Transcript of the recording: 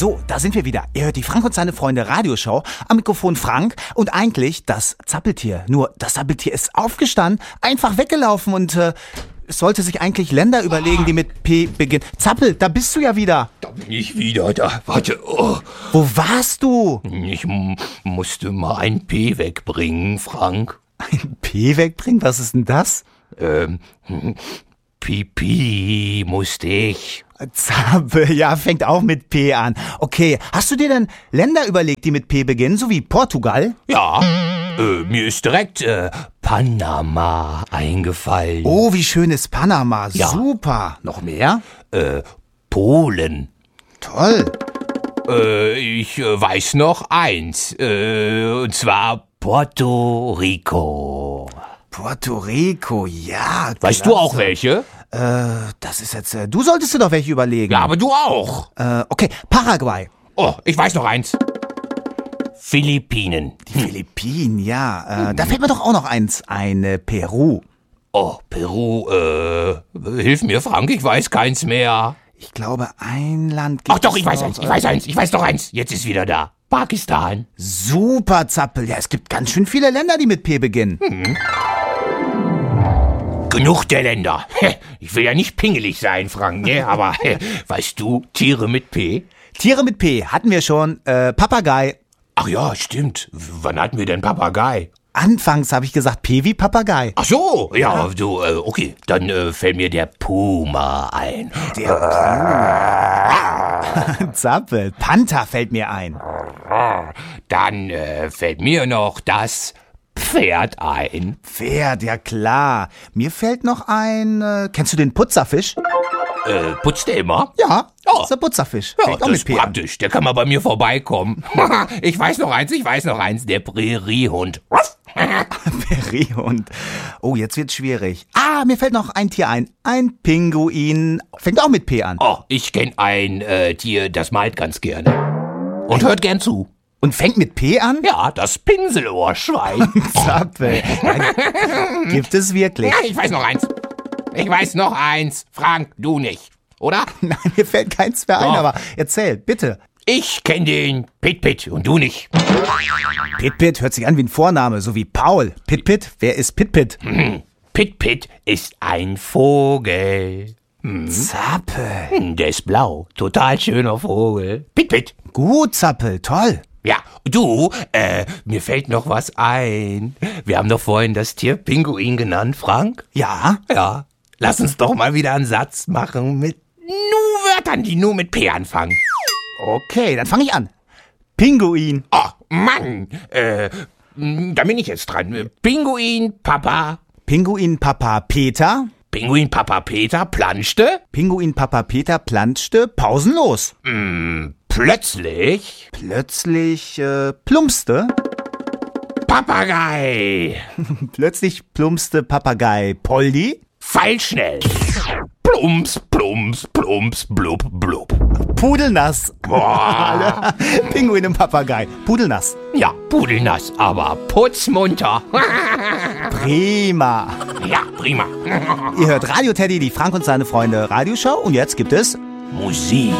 So, da sind wir wieder. Ihr hört die Frank und seine Freunde Radioshow. Am Mikrofon Frank und eigentlich das Zappeltier. Nur das Zappeltier ist aufgestanden, einfach weggelaufen und es sollte sich eigentlich Länder überlegen, die mit P beginnen. Zappel, da bist du ja wieder. Da bin ich wieder, da. Warte. Oh. Wo warst du? Ich musste mal ein P wegbringen, Frank. Ein P wegbringen? Was ist denn das? Pipi musste ich. Zappel, ja, fängt auch mit P an. Okay, hast du dir denn Länder überlegt, die mit P beginnen, so wie Portugal? Ja, mir ist direkt Panama eingefallen. Oh, wie schön ist Panama. Ja. Super. Noch mehr? Polen. Toll. Ich weiß noch eins, und zwar Puerto Rico. Puerto Rico, ja. Weißt klasse. du auch welche? Das ist jetzt, du solltest dir doch welche überlegen. Ja, aber du auch. Okay, Paraguay. Oh, ich weiß noch eins. Philippinen. Die Philippinen, ja. Da fällt mir doch auch noch eins ein. Peru. Oh, Peru, hilf mir, Frank, ich weiß keins mehr. Ich glaube, ein Land Ach gibt doch, es ich weiß noch. eins, ich weiß noch eins. Jetzt ist wieder da. Pakistan. Super, Zappel. Ja, es gibt ganz schön viele Länder, die mit P beginnen. Genug der Länder. Ich will ja nicht pingelig sein, Frank, ne? Aber weißt du, Tiere mit P? Tiere mit P hatten wir schon. Papagei. Ach ja, stimmt. Wann hatten wir denn Papagei? Anfangs habe ich gesagt P wie Papagei. Ach so, ja, du, okay. Dann fällt mir der Puma ein. Zappel. Panther fällt mir ein. Dann fällt mir noch das Pferd ein. Pferd, ja klar. Mir fällt noch ein, kennst du den Putzerfisch? Putzt der immer? Ja, Oh. das ist der Putzerfisch. Ja, Fängt auch das mit ist P an. praktisch. Der kann mal bei mir vorbeikommen. Ich weiß noch eins. Der Präriehund. Präriehund. Oh, jetzt wird's schwierig. Ah, mir fällt noch ein Tier ein. Ein Pinguin. Fängt auch mit P an. Oh, ich kenn ein Tier, das malt ganz gerne. Und hört gern zu. Und fängt mit P an? Ja, das Pinselohrschwein. Zappel. Ja, gibt es wirklich? Ja, ich weiß noch eins. Frank, du nicht. Oder? Nein, mir fällt keins mehr ein, Doch. aber erzähl, bitte. Ich kenn den Pit und du nicht. Pit hört sich an wie ein Vorname, so wie Paul. Pit, wer ist Pit? Pit ist ein Vogel. Zappel. Der ist blau. Total schöner Vogel. Pit. Gut, Zappel, toll. Ja, du, mir fällt noch was ein. Wir haben doch vorhin das Tier Pinguin genannt, Frank. Ja? Ja. Lass uns doch mal wieder einen Satz machen mit nur Wörtern, die nur mit P anfangen. Okay, dann fange ich an. Pinguin. Oh, Mann. Da bin ich jetzt dran. Pinguin Papa Peter. Pinguin Papa Peter planschte. Pinguin Papa Peter planschte pausenlos. Plötzlich Plötzlich plumpste. Papagei. Plötzlich plumpste Papagei Poldi. Pfeilschnell. Plumps, plumps, plumps, blub, blub. Pudelnass. Boah. Pinguin und Papagei. Pudelnass. Ja, pudelnass, aber putzmunter. Prima. Ja, prima. Ihr hört Radio Teddy, die Frank und seine Freunde Radioshow und jetzt gibt es Musik.